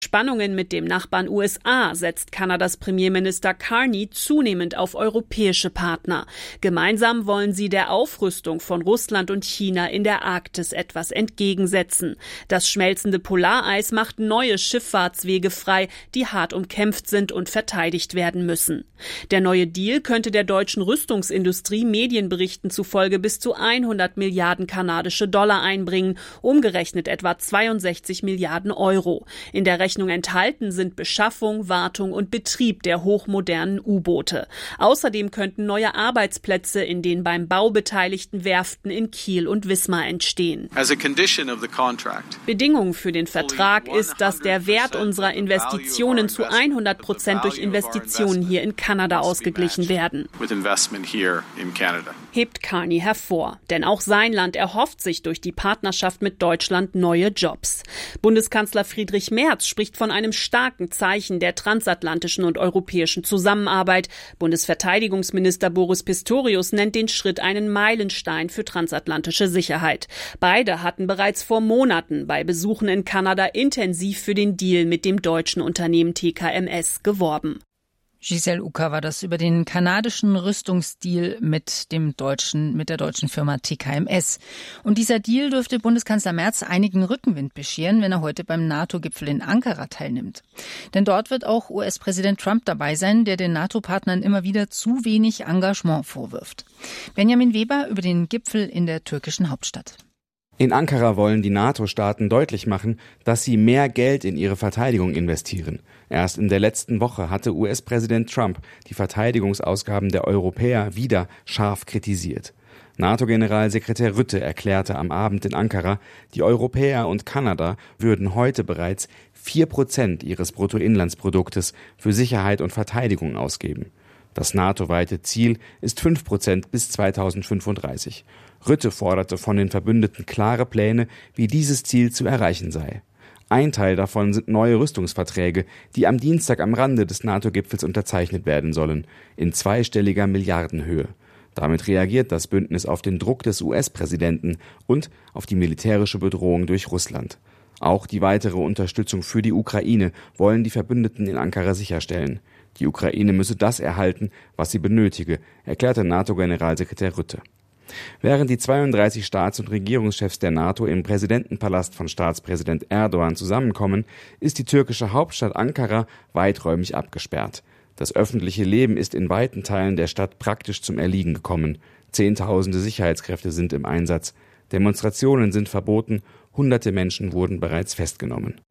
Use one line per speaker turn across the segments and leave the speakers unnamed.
Spannungen mit dem Nachbarn USA setzt Kanadas Premierminister Carney zunehmend auf europäische Partner. Gemeinsam wollen sie der Aufrüstung von Russland und China in der Arktis etwas entgegensetzen. Das schmelzende Polareis macht neue Schifffahrtswege frei, die hart umkämpft sind und verteidigt werden müssen. Der neue Deal könnte der deutschen Rüstungsindustrie Medienberichten zufolge bis zu 100 Milliarden kanadische Dollar einbringen, umgerechnet etwa 62 Milliarden Euro. In der Rechnung enthalten sind Beschaffung, Wartung und Betrieb der hochmodernen U-Boote. Außerdem könnten neue Arbeitsplätze in den beim Bau beteiligten Werften in Kiel und Wismar entstehen. Bedingung für den Vertrag ist, dass der Wert unserer Investitionen zu 100% durch Investitionen hier in Kanada ausgeglichen werden, hebt Carney hervor. Denn auch sein Land erhofft sich durch die Partnerschaft mit Deutschland neue Jobs. Bundeskanzler Friedrich Merz spricht von einem starken Zeichen der transatlantischen und europäischen Zusammenarbeit. Bundesverteidigungsminister Boris Pistorius nennt den Schritt einen Meilenstein für transatlantische Sicherheit. Beide hatten bereits vor Monaten bei Besuchen in Kanada intensiv für den Deal mit dem deutschen Unternehmen TKMS geworben.
Giselle Ucker war das über den kanadischen Rüstungsdeal mit der deutschen Firma TKMS. Und dieser Deal dürfte Bundeskanzler Merz einigen Rückenwind bescheren, wenn er heute beim NATO-Gipfel in Ankara teilnimmt. Denn dort wird auch US-Präsident Trump dabei sein, der den NATO-Partnern immer wieder zu wenig Engagement vorwirft. Benjamin Weber über den Gipfel in der türkischen Hauptstadt.
In Ankara wollen die NATO-Staaten deutlich machen, dass sie mehr Geld in ihre Verteidigung investieren. Erst in der letzten Woche hatte US-Präsident Trump die Verteidigungsausgaben der Europäer wieder scharf kritisiert. NATO-Generalsekretär Rutte erklärte am Abend in Ankara, die Europäer und Kanada würden heute bereits 4% ihres Bruttoinlandsproduktes für Sicherheit und Verteidigung ausgeben. Das NATO-weite Ziel ist 5% bis 2035. Rutte forderte von den Verbündeten klare Pläne, wie dieses Ziel zu erreichen sei. Ein Teil davon sind neue Rüstungsverträge, die am Dienstag am Rande des NATO-Gipfels unterzeichnet werden sollen, in zweistelliger Milliardenhöhe. Damit reagiert das Bündnis auf den Druck des US-Präsidenten und auf die militärische Bedrohung durch Russland. Auch die weitere Unterstützung für die Ukraine wollen die Verbündeten in Ankara sicherstellen. Die Ukraine müsse das erhalten, was sie benötige, erklärte NATO-Generalsekretär Rutte. Während die 32 Staats- und Regierungschefs der NATO im Präsidentenpalast von Staatspräsident Erdogan zusammenkommen, ist die türkische Hauptstadt Ankara weiträumig abgesperrt. Das öffentliche Leben ist in weiten Teilen der Stadt praktisch zum Erliegen gekommen. Zehntausende Sicherheitskräfte sind im Einsatz. Demonstrationen sind verboten. Hunderte Menschen wurden bereits festgenommen.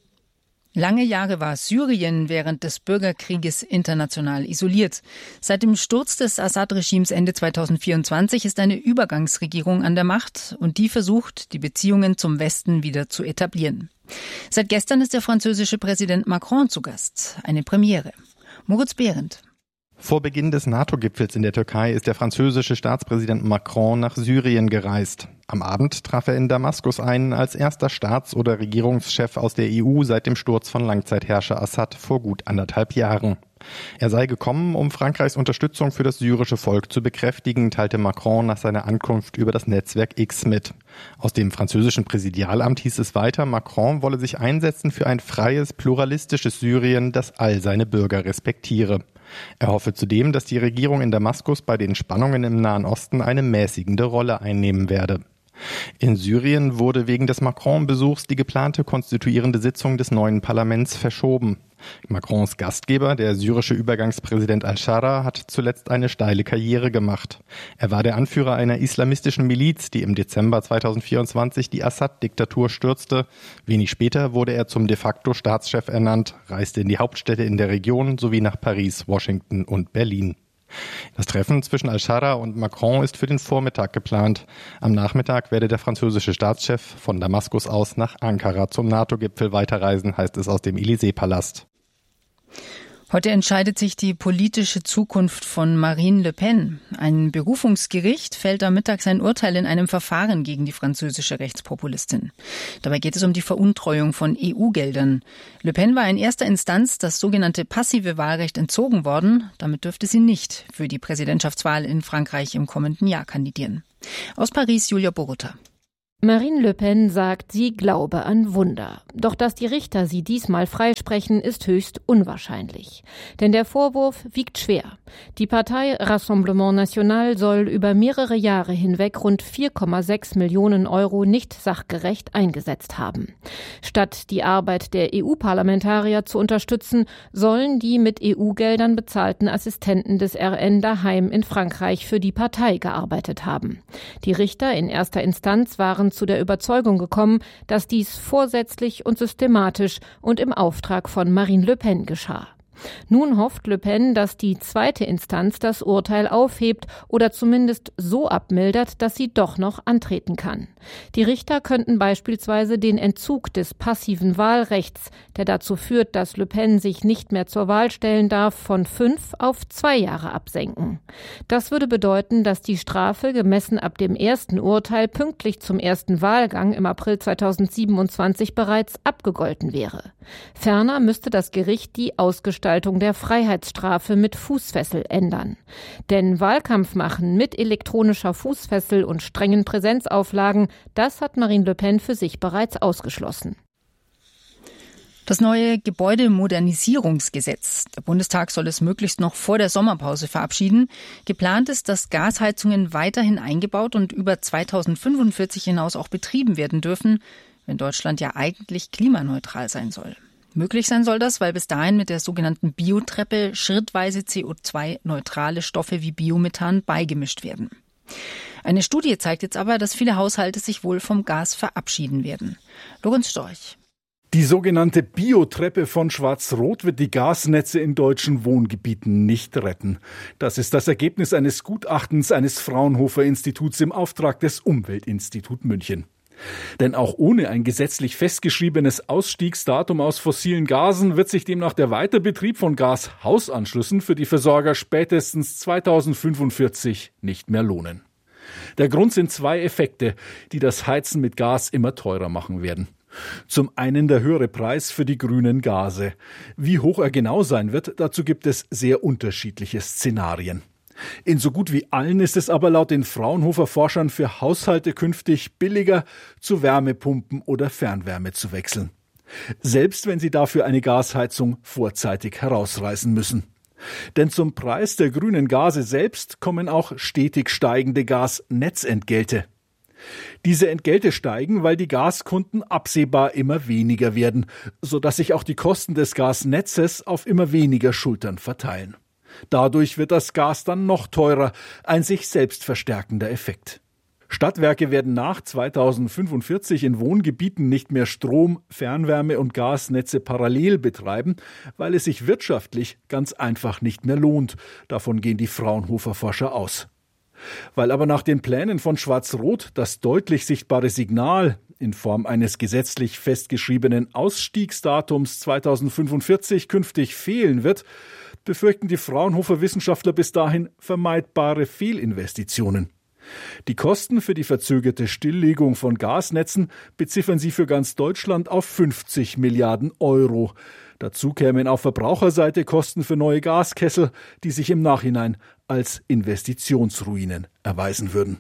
Lange Jahre war Syrien während des Bürgerkrieges international isoliert. Seit dem Sturz des Assad-Regimes Ende 2024 ist eine Übergangsregierung an der Macht und die versucht, die Beziehungen zum Westen wieder zu etablieren. Seit gestern ist der französische Präsident Macron zu Gast. Eine Premiere. Moritz Behrendt.
Vor Beginn des NATO-Gipfels in der Türkei ist der französische Staatspräsident Macron nach Syrien gereist. Am Abend traf er in Damaskus ein als erster Staats- oder Regierungschef aus der EU seit dem Sturz von Langzeitherrscher Assad vor gut 1,5 Jahren. Er sei gekommen, um Frankreichs Unterstützung für das syrische Volk zu bekräftigen, teilte Macron nach seiner Ankunft über das Netzwerk X mit. Aus dem französischen Präsidialamt hieß es weiter, Macron wolle sich einsetzen für ein freies, pluralistisches Syrien, das all seine Bürger respektiere. Er hoffe zudem, dass die Regierung in Damaskus bei den Spannungen im Nahen Osten eine mäßigende Rolle einnehmen werde. In Syrien wurde wegen des Macron-Besuchs die geplante konstituierende Sitzung des neuen Parlaments verschoben. Macrons Gastgeber, der syrische Übergangspräsident al-Shara, hat zuletzt eine steile Karriere gemacht. Er war der Anführer einer islamistischen Miliz, die im Dezember 2024 die Assad-Diktatur stürzte. Wenig später wurde er zum de facto Staatschef ernannt, reiste in die Hauptstädte in der Region sowie nach Paris, Washington und Berlin. Das Treffen zwischen al-Shara und Macron ist für den Vormittag geplant. Am Nachmittag werde der französische Staatschef von Damaskus aus nach Ankara zum NATO-Gipfel weiterreisen, heißt es aus dem Élysée-Palast.
Heute entscheidet sich die politische Zukunft von Marine Le Pen. Ein Berufungsgericht fällt am Mittag sein Urteil in einem Verfahren gegen die französische Rechtspopulistin. Dabei geht es um die Veruntreuung von EU-Geldern. Le Pen war in erster Instanz das sogenannte passive Wahlrecht entzogen worden. Damit dürfte sie nicht für die Präsidentschaftswahl in Frankreich im kommenden Jahr kandidieren. Aus Paris, Julia Boruta.
Marine Le Pen sagt, sie glaube an Wunder. Doch dass die Richter sie diesmal freisprechen, ist höchst unwahrscheinlich. Denn der Vorwurf wiegt schwer. Die Partei Rassemblement National soll über mehrere Jahre hinweg rund 4,6 Millionen Euro nicht sachgerecht eingesetzt haben. Statt die Arbeit der EU-Parlamentarier zu unterstützen, sollen die mit EU-Geldern bezahlten Assistenten des RN daheim in Frankreich für die Partei gearbeitet haben. Die Richter in erster Instanz waren zu der Überzeugung gekommen, dass dies vorsätzlich und systematisch und im Auftrag von Marine Le Pen geschah. Nun hofft Le Pen, dass die zweite Instanz das Urteil aufhebt oder zumindest so abmildert, dass sie doch noch antreten kann. Die Richter könnten beispielsweise den Entzug des passiven Wahlrechts, der dazu führt, dass Le Pen sich nicht mehr zur Wahl stellen darf, von 5 auf 2 Jahre absenken. Das würde bedeuten, dass die Strafe gemessen ab dem ersten Urteil pünktlich zum ersten Wahlgang im April 2027 bereits abgegolten wäre. Ferner müsste das Gericht die Ausgestaltung der Freiheitsstrafe mit Fußfessel ändern. Denn Wahlkampf machen mit elektronischer Fußfessel und strengen Präsenzauflagen, das hat Marine Le Pen für sich bereits ausgeschlossen.
Das neue Gebäudemodernisierungsgesetz. Der Bundestag soll es möglichst noch vor der Sommerpause verabschieden. Geplant ist, dass Gasheizungen weiterhin eingebaut und über 2045 hinaus auch betrieben werden dürfen, wenn Deutschland ja eigentlich klimaneutral sein soll. Möglich sein soll das, weil bis dahin mit der sogenannten Biotreppe schrittweise CO2-neutrale Stoffe wie Biomethan beigemischt werden. Eine Studie zeigt jetzt aber, dass viele Haushalte sich wohl vom Gas verabschieden werden. Lorenz Storch.
Die sogenannte Biotreppe von Schwarz-Rot wird die Gasnetze in deutschen Wohngebieten nicht retten. Das ist das Ergebnis eines Gutachtens eines Fraunhofer-Instituts im Auftrag des Umweltinstitut München. Denn auch ohne ein gesetzlich festgeschriebenes Ausstiegsdatum aus fossilen Gasen wird sich demnach der Weiterbetrieb von Gashausanschlüssen für die Versorger spätestens 2045 nicht mehr lohnen. Der Grund sind 2 Effekte, die das Heizen mit Gas immer teurer machen werden. Zum einen der höhere Preis für die grünen Gase. Wie hoch er genau sein wird, dazu gibt es sehr unterschiedliche Szenarien. In so gut wie allen ist es aber laut den Fraunhofer-Forschern für Haushalte künftig billiger, zu Wärmepumpen oder Fernwärme zu wechseln. Selbst wenn sie dafür eine Gasheizung vorzeitig herausreißen müssen. Denn zum Preis der grünen Gase selbst kommen auch stetig steigende Gasnetzentgelte. Diese Entgelte steigen, weil die Gaskunden absehbar immer weniger werden, sodass sich auch die Kosten des Gasnetzes auf immer weniger Schultern verteilen. Dadurch wird das Gas dann noch teurer, ein sich selbst verstärkender Effekt. Stadtwerke werden nach 2045 in Wohngebieten nicht mehr Strom-, Fernwärme- und Gasnetze parallel betreiben, weil es sich wirtschaftlich ganz einfach nicht mehr lohnt. Davon gehen die Fraunhofer-Forscher aus. Weil aber nach den Plänen von Schwarz-Rot das deutlich sichtbare Signal in Form eines gesetzlich festgeschriebenen Ausstiegsdatums 2045 künftig fehlen wird, befürchten die Fraunhofer-Wissenschaftler bis dahin vermeidbare Fehlinvestitionen. Die Kosten für die verzögerte Stilllegung von Gasnetzen beziffern sie für ganz Deutschland auf 50 Milliarden Euro. Dazu kämen auf Verbraucherseite Kosten für neue Gaskessel, die sich im Nachhinein als Investitionsruinen erweisen würden.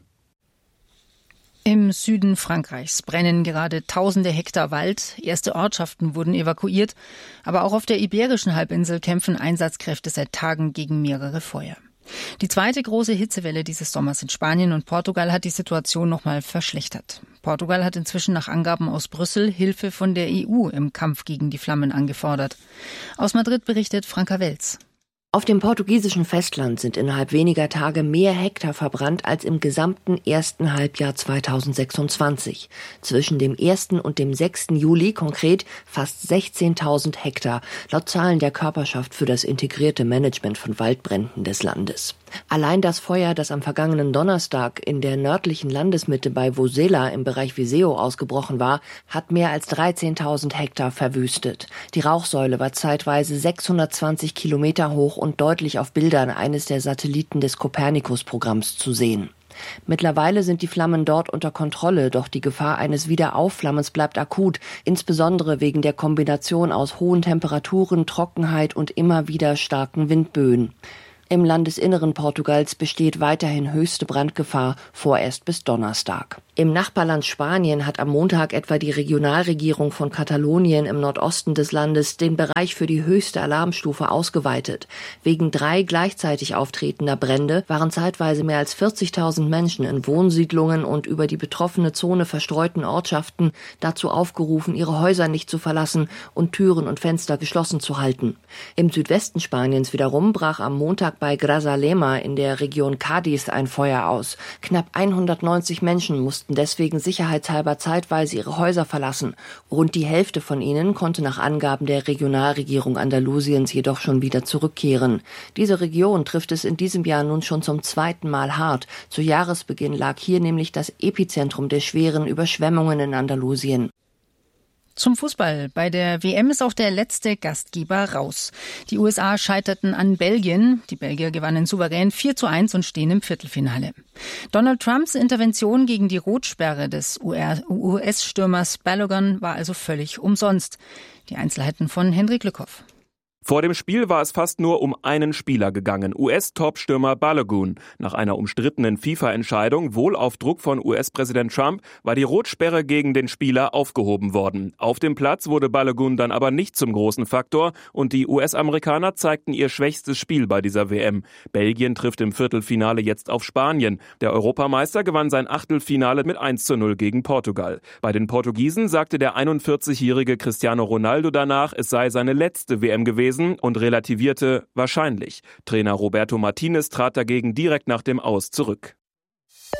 Im Süden Frankreichs brennen gerade tausende Hektar Wald. Erste Ortschaften wurden evakuiert. Aber auch auf der Iberischen Halbinsel kämpfen Einsatzkräfte seit Tagen gegen mehrere Feuer. Die zweite große Hitzewelle dieses Sommers in Spanien und Portugal hat die Situation nochmal verschlechtert. Portugal hat inzwischen nach Angaben aus Brüssel Hilfe von der EU im Kampf gegen die Flammen angefordert. Aus Madrid berichtet Franka Welz.
Auf dem portugiesischen Festland sind innerhalb weniger Tage mehr Hektar verbrannt als im gesamten ersten Halbjahr 2026. Zwischen dem 1. und dem 6. Juli konkret fast 16.000 Hektar, laut Zahlen der Körperschaft für das integrierte Management von Waldbränden des Landes. Allein das Feuer, das am vergangenen Donnerstag in der nördlichen Landesmitte bei Vosela im Bereich Viseu ausgebrochen war, hat mehr als 13.000 Hektar verwüstet. Die Rauchsäule war zeitweise 620 Kilometer hoch und deutlich auf Bildern eines der Satelliten des Copernicus-Programms zu sehen. Mittlerweile sind die Flammen dort unter Kontrolle, doch die Gefahr eines Wiederaufflammens bleibt akut, insbesondere wegen der Kombination aus hohen Temperaturen, Trockenheit und immer wieder starken Windböen. Im Landesinneren Portugals besteht weiterhin höchste Brandgefahr, vorerst bis Donnerstag. Im Nachbarland Spanien hat am Montag etwa die Regionalregierung von Katalonien im Nordosten des Landes den Bereich für die höchste Alarmstufe ausgeweitet. Wegen 3 gleichzeitig auftretender Brände waren zeitweise mehr als 40.000 Menschen in Wohnsiedlungen und über die betroffene Zone verstreuten Ortschaften dazu aufgerufen, ihre Häuser nicht zu verlassen und Türen und Fenster geschlossen zu halten. Im Südwesten Spaniens wiederum brach am Montag bei Grazalema in der Region Cádiz ein Feuer aus. Knapp 190 Menschen mussten deswegen sicherheitshalber zeitweise ihre Häuser verlassen. Rund die Hälfte von ihnen konnte nach Angaben der Regionalregierung Andalusiens jedoch schon wieder zurückkehren. Diese Region trifft es in diesem Jahr nun schon zum 2. Mal hart. Zu Jahresbeginn lag hier nämlich das Epizentrum der schweren Überschwemmungen in Andalusien.
Zum Fußball. Bei der WM ist auch der letzte Gastgeber raus. Die USA scheiterten an Belgien. Die Belgier gewannen souverän 4:1 und stehen im Viertelfinale. Donald Trumps Intervention gegen die Rotsperre des US-Stürmers Balogun war also völlig umsonst. Die Einzelheiten von Henrik Lückhoff.
Vor dem Spiel war es fast nur um einen Spieler gegangen, US-Topstürmer Balogun. Nach einer umstrittenen FIFA-Entscheidung, wohl auf Druck von US-Präsident Trump, war die Rotsperre gegen den Spieler aufgehoben worden. Auf dem Platz wurde Balogun dann aber nicht zum großen Faktor und die US-Amerikaner zeigten ihr schwächstes Spiel bei dieser WM. Belgien trifft im Viertelfinale jetzt auf Spanien. Der Europameister gewann sein Achtelfinale mit 1:0 gegen Portugal. Bei den Portugiesen sagte der 41-jährige Cristiano Ronaldo danach, es sei seine letzte WM gewesen, und relativierte wahrscheinlich. Trainer Roberto Martinez trat dagegen direkt nach dem Aus zurück.